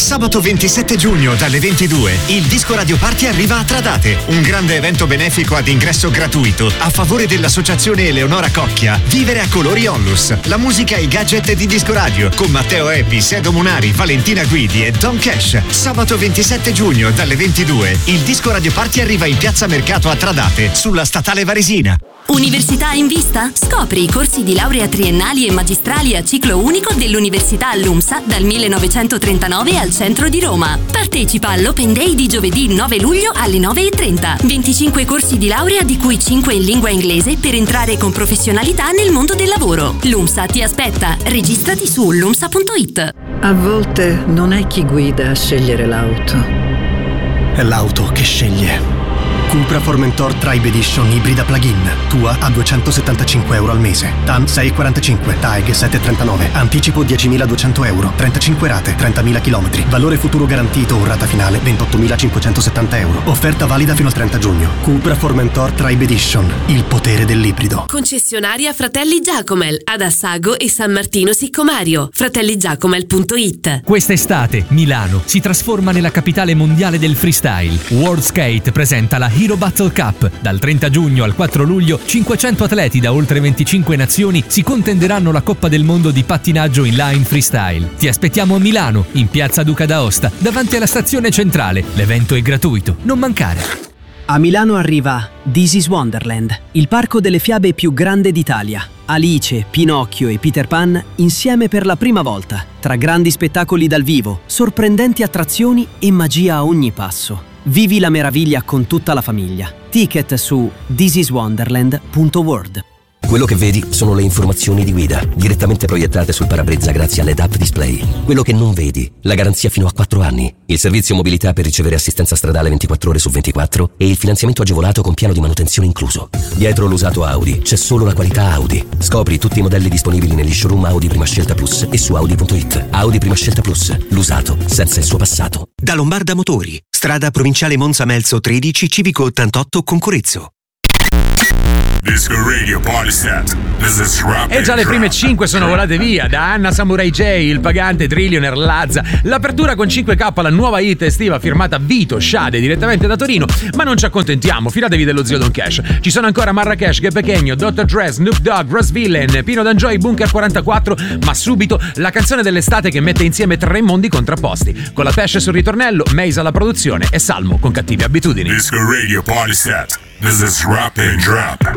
Sabato 27 giugno dalle 22 il Disco Radio Party arriva a Tradate, un grande evento benefico ad ingresso gratuito a favore dell'associazione Eleonora Cocchia. Vivere a colori Onlus, la musica e i gadget di Disco Radio con Matteo Eppi, Sedo Munari, Valentina Guidi e Don Cash. Sabato 27 giugno dalle 22 il Disco Radio Party arriva in Piazza Mercato a Tradate, sulla Statale Varesina. Università in vista? Scopri i corsi di laurea triennali e magistrali a ciclo unico dell'Università LUMSA dal 1939 al centro di Roma. Partecipa all'Open Day di giovedì 9 luglio alle 9:30. 25 corsi di laurea, di cui 5 in lingua inglese, per entrare con professionalità nel mondo del lavoro. LUMSA ti aspetta. Registrati su lumsa.it. A volte non è chi guida a scegliere l'auto, è l'auto che sceglie. Cupra Formentor Tribe Edition ibrida plug-in. Tua a €275 al mese. TAN 6,45, TAEG 7,39. Anticipo €10.200. 35 rate, 30.000 km. Valore futuro garantito o rata finale €28.570. Offerta valida fino al 30 giugno. Cupra Formentor Tribe Edition. Il potere dell'ibrido. Concessionaria Fratelli Giacomel ad Assago e San Martino Siccomario. fratelligiacomel.it. Quest'estate Milano si trasforma nella capitale mondiale del freestyle. World Skate presenta la Hero Battle Cup. Dal 30 giugno al 4 luglio 500 atleti da oltre 25 nazioni si contenderanno la Coppa del Mondo di pattinaggio inline freestyle. Ti aspettiamo a Milano, in piazza Duca d'Aosta, davanti alla stazione centrale. L'evento è gratuito, non mancare. A Milano arriva This is Wonderland, il parco delle fiabe più grande d'Italia. Alice, Pinocchio e Peter Pan insieme per la prima volta, tra grandi spettacoli dal vivo, sorprendenti attrazioni e magia a ogni passo. Vivi la meraviglia con tutta la famiglia. Ticket su thisiswonderland.world. Quello che vedi sono le informazioni di guida, direttamente proiettate sul parabrezza grazie all'EDAP Display. Quello che non vedi, la garanzia fino a 4 anni, il servizio mobilità per ricevere assistenza stradale 24 ore su 24 e il finanziamento agevolato con piano di manutenzione incluso. Dietro l'usato Audi c'è solo la qualità Audi. Scopri tutti i modelli disponibili negli showroom Audi Prima Scelta Plus e su Audi.it. Audi Prima Scelta Plus, l'usato senza il suo passato. Da Lombarda Motori, strada provinciale Monza Melzo 13, civico 88, Concorezzo. Disco Radio Party Set. This is rap. E già le prime 5 sono volate via. Da Anna Samurai J, il pagante Trillionaire Lazza. L'apertura con 5K, la nuova hit estiva firmata Vito Sciade direttamente da Torino. Ma non ci accontentiamo, fidatevi dello zio Don Cash. Ci sono ancora Marrakesh, Ghe Pequeno, Dr. Dre, Snoop Dogg, Ross Villain, Pino D'Angio, Bunker 44. Ma subito la canzone dell'estate che mette insieme 3 mondi contrapposti. Con la Pesce sul ritornello, Maze alla produzione e Salmo con Cattive Abitudini. Disco Radio Party Set. This is Rap and Drop.